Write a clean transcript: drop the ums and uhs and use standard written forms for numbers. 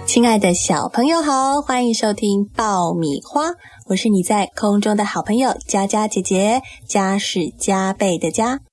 亲爱的小朋友好，欢迎收听爆米花，我是你在空中的好朋友佳佳姐姐，家是加倍的家。